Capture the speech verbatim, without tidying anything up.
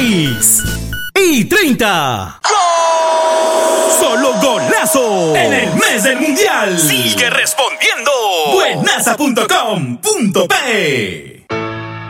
seis y treinta. ¡Gol! ¡Solo golazo! En el mes del mundial. Sigue respondiendo. Buenaza punto com punto pe